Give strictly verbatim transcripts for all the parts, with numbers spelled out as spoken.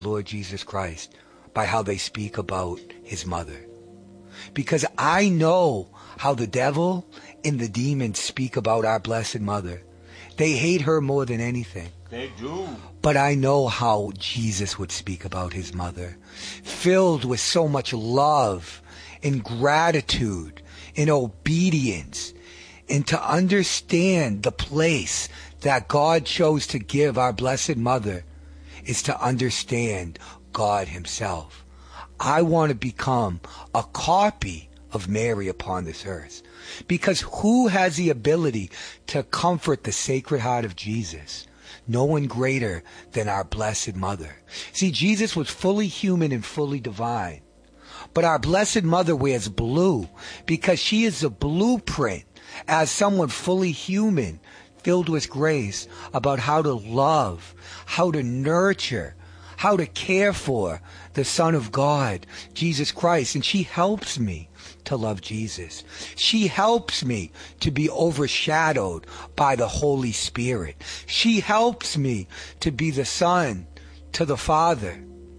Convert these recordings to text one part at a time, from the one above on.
Lord Jesus Christ by how they speak about his mother. Because I know how the devil and the demons speak about our Blessed Mother. They hate her more than anything. They do. But I know how Jesus would speak about his mother, filled with so much love and gratitude and obedience, and to understand the place that God chose to give our Blessed Mother is to understand God himself. I want to become a copy of Mary upon this earth. Because who has the ability to comfort the Sacred Heart of Jesus? No one greater than our Blessed Mother. See, Jesus was fully human and fully divine. But our Blessed Mother wears blue because she is the blueprint as someone fully human, filled with grace, about how to love, how to nurture, how to care for the Son of God, Jesus Christ. And she helps me to love Jesus. She helps me to be overshadowed by the Holy Spirit. She helps me to be the Son to the Father,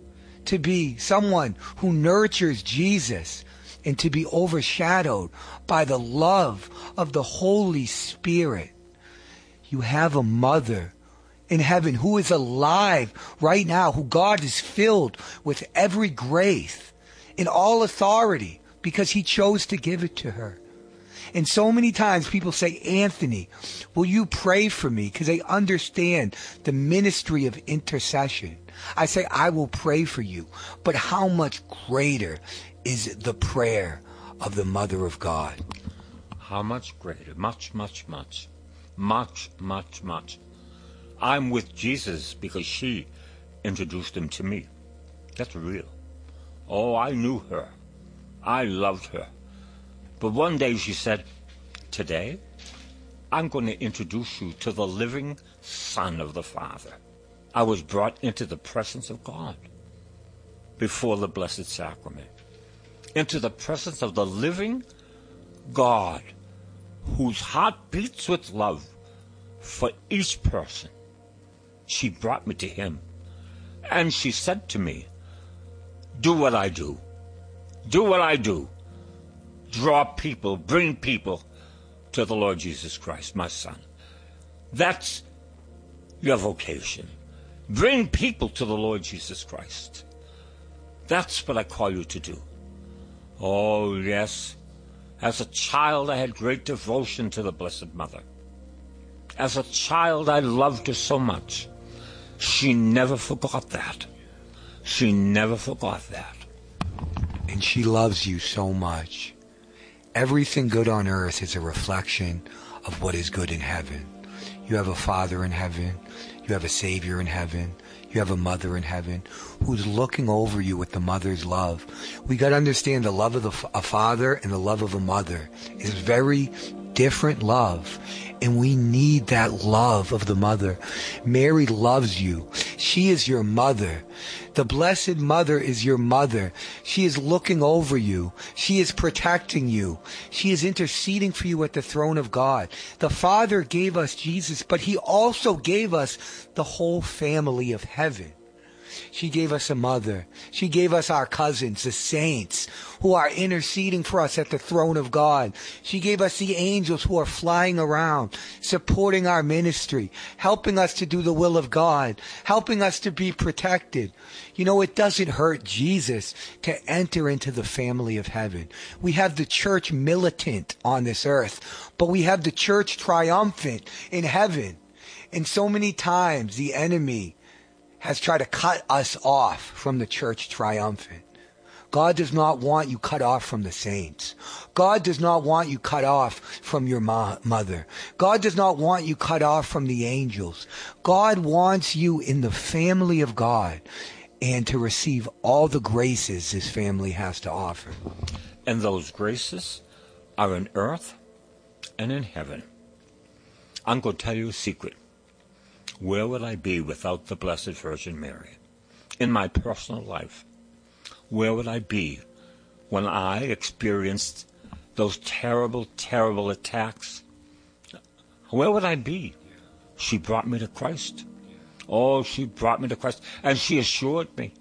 to be someone who nurtures Jesus, and to be overshadowed by the love of the Holy Spirit. You have a mother in heaven who is alive right now, who God is filled with every grace and all authority because he chose to give it to her. And so many times people say, Anthony, will you pray for me? Because they understand the ministry of intercession. I say, I will pray for you. But how much greater is the prayer of the Mother of God? How much greater? Much, much, much. Much, much, much. I'm with Jesus because she introduced him to me. That's real. Oh, I knew her. I loved her. But one day she said, today, I'm going to introduce you to the living Son of the Father. I was brought into the presence of God before the Blessed Sacrament, into the presence of the living God whose heart beats with love for each person. She brought me to him, and she said to me, do what I do. Do what I do. Draw people, bring people to the Lord Jesus Christ, my son. That's your vocation. Bring people to the Lord Jesus Christ. That's what I call you to do. Oh, yes. As a child, I had great devotion to the Blessed Mother. As a child, I loved her so much. She never forgot that. She never forgot that. And she loves you so much. Everything good on earth is a reflection of what is good in heaven. You have a Father in heaven. You have a Savior in heaven. You have a Mother in heaven who's looking over you with the mother's love. We got to understand the love of the, a father and the love of a mother is very different love. And we need that love of the mother. Mary loves you. She is your mother. The Blessed Mother is your mother. She is looking over you. She is protecting you. She is interceding for you at the throne of God. The Father gave us Jesus, but he also gave us the whole family of heaven. She gave us a mother. She gave us our cousins, the saints, who are interceding for us at the throne of God. She gave us the angels who are flying around, supporting our ministry, helping us to do the will of God, helping us to be protected. You know, it doesn't hurt Jesus to enter into the family of heaven. We have the church militant on this earth, but we have the church triumphant in heaven. And so many times the enemy has tried to cut us off from the church triumphant. God does not want you cut off from the saints. God does not want you cut off from your mo- mother. God does not want you cut off from the angels. God wants you in the family of God and to receive all the graces this family has to offer. And those graces are in earth and in heaven. I'm going to tell you a secret. Where would I be without the Blessed Virgin Mary? In my personal life, where would I be when I experienced those terrible, terrible attacks? Where would I be? She brought me to Christ. Oh, she brought me to Christ, and she assured me